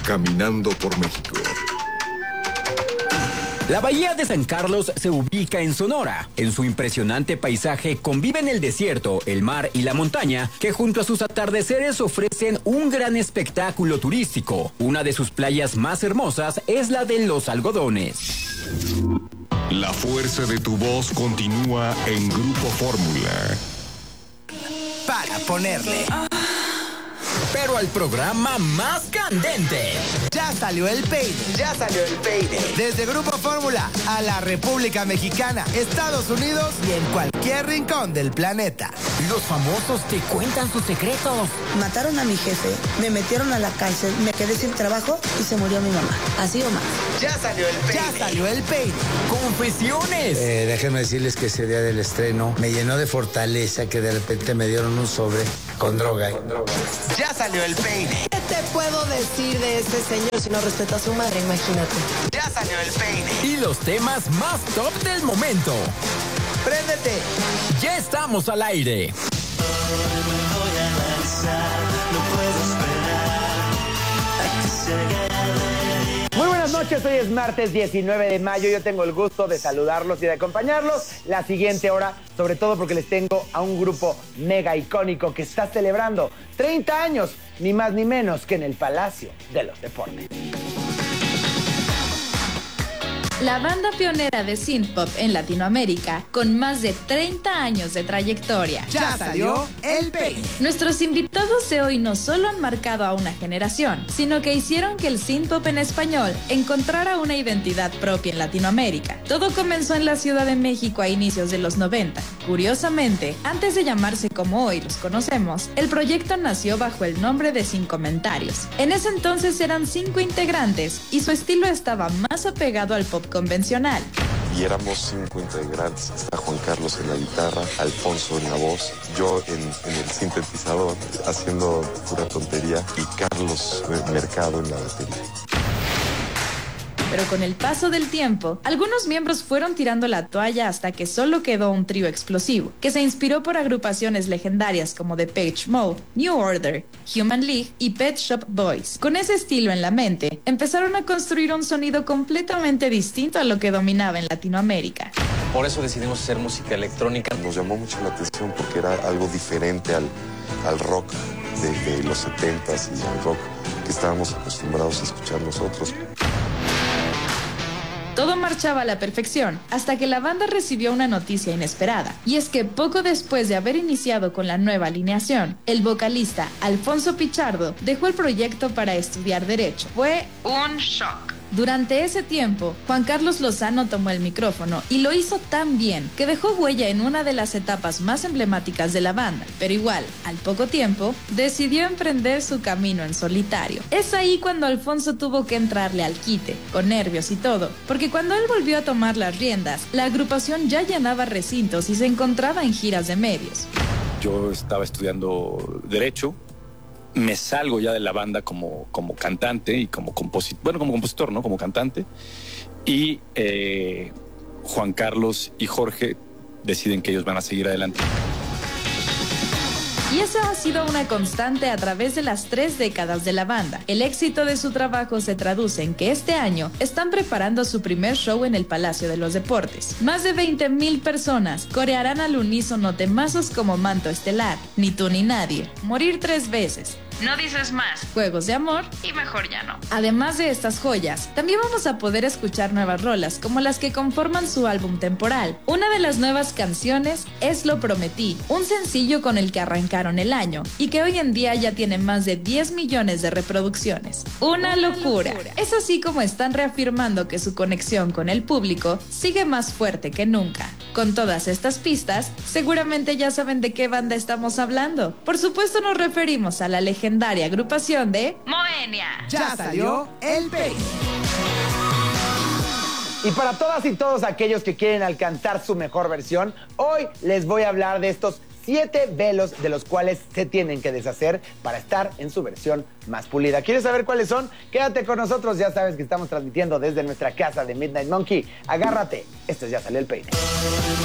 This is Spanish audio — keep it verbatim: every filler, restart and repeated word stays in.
caminando por México. La bahía de San Carlos se ubica en Sonora. En su impresionante paisaje conviven el desierto, el mar y la montaña, que junto a sus atardeceres ofrecen un gran espectáculo turístico. Una de sus playas más hermosas es la de Los Algodones. La fuerza de tu voz continúa en Grupo Fórmula. Para ponerle. Pero al programa más candente. Ya salió el peine. Ya salió el peine. Desde Grupo Fórmula a la República Mexicana, Estados Unidos y en cualquier rincón del planeta. Los famosos te cuentan sus secretos. Mataron a mi jefe, me metieron a la cárcel, me quedé sin trabajo y se murió mi mamá. Así o más. Ya salió el peine. Ya salió el peine. Confesiones. Eh, déjenme decirles que ese día del estreno me llenó de fortaleza que de repente me dieron un sobre con droga. Con droga. Ya salió el peine. ¿Qué te puedo decir de ese señor si no respeta a su madre? Imagínate. Ya salió el peine. Y los temas más top del momento. ¡Préndete! Ya estamos al aire. Muy buenas noches, hoy es martes diecinueve de mayo, yo tengo el gusto de saludarlos y de acompañarlos la siguiente hora, sobre todo porque les tengo a un grupo mega icónico que está celebrando treinta años, ni más ni menos que en el Palacio de los Deportes. La banda pionera de synthpop en Latinoamérica, con más de treinta años de trayectoria. Ya salió el peine. Nuestros invitados de hoy no solo han marcado a una generación, sino que hicieron que el synthpop en español encontrara una identidad propia en Latinoamérica. Todo comenzó en la Ciudad de México a inicios de los noventa. Curiosamente, antes de llamarse como hoy los conocemos, el proyecto nació bajo el nombre de Sin Comentarios. En ese entonces eran cinco integrantes y su estilo estaba más apegado al pop convencional. Y éramos cinco integrantes. Está Juan Carlos en la guitarra, Alfonso en la voz, yo en, en el sintetizador haciendo pura tontería y Carlos Mercado en la batería. Pero con el paso del tiempo, algunos miembros fueron tirando la toalla hasta que solo quedó un trío explosivo, que se inspiró por agrupaciones legendarias como Depeche Mode, New Order, Human League y Pet Shop Boys. Con ese estilo en la mente, empezaron a construir un sonido completamente distinto a lo que dominaba en Latinoamérica. Por eso decidimos hacer música electrónica. Nos llamó mucho la atención porque era algo diferente al, al rock de, de los setentas y al rock que estábamos acostumbrados a escuchar nosotros. Todo marchaba a la perfección, hasta que la banda recibió una noticia inesperada. Y es que poco después de haber iniciado con la nueva alineación, el vocalista Alfonso Pichardo dejó el proyecto para estudiar Derecho. Fue un shock. Durante ese tiempo, Juan Carlos Lozano tomó el micrófono y lo hizo tan bien que dejó huella en una de las etapas más emblemáticas de la banda. Pero igual, al poco tiempo, decidió emprender su camino en solitario. Es ahí cuando Alfonso tuvo que entrarle al quite, con nervios y todo, porque cuando él volvió a tomar las riendas, la agrupación ya llenaba recintos y se encontraba en giras de medios. Yo estaba estudiando Derecho. Me salgo ya de la banda como, como cantante y como compositor, bueno, como compositor, ¿no? Como cantante. Y eh, Juan Carlos y Jorge deciden que ellos van a seguir adelante. Y eso ha sido una constante a través de las tres décadas de la banda. El éxito de su trabajo se traduce en que este año están preparando su primer show en el Palacio de los Deportes. Más de veinte mil personas corearán al unísono temazos como Manto Estelar, Ni tú ni nadie, Morir tres veces, No dices más, Juegos de amor y Mejor ya no. Además de estas joyas, también vamos a poder escuchar nuevas rolas como las que conforman su álbum temporal. Una de las nuevas canciones es Lo Prometí, un sencillo con el que arrancaron el año y que hoy en día ya tiene más de diez millones de reproducciones. Una, Una locura. locura. Es así como están reafirmando que su conexión con el público sigue más fuerte que nunca. Con todas estas pistas, seguramente ya saben de qué banda estamos hablando. Por supuesto nos referimos a la legendaria agrupación de Moenia. Ya salió el peine. Y para todas y todos aquellos que quieren alcanzar su mejor versión, hoy les voy a hablar de estos siete velos de los cuales se tienen que deshacer para estar en su versión más pulida. ¿Quieres saber cuáles son? Quédate con nosotros, ya sabes que estamos transmitiendo desde nuestra casa de Midnight Monkey. Agárrate, esto Ya Salió el Peine.